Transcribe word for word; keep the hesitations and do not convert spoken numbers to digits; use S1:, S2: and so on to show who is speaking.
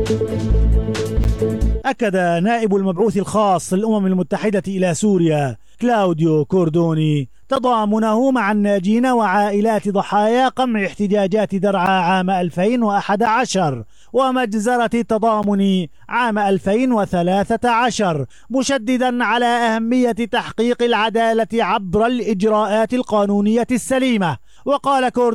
S1: أكد نائب المبعوث الخاص للأمم المتحدة إلى سوريا كلاوديو كوردوني تضامنه مع الناجين وعائلات ضحايا قمع احتجاجات درعا عام ألفين وأحد عشر ومجزرة التضامن عام ألفين وثلاثة عشر، مشددا على أهمية تحقيق العدالة عبر الإجراءات القانونية السليمة. وقال كوردوني